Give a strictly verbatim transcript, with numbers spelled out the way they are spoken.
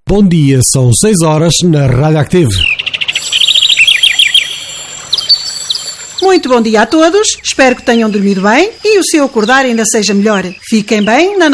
Bom dia, são seis horas na Rádio Active. Muito bom dia a todos, espero que tenham dormido bem e o seu acordar ainda seja melhor. Fiquem bem na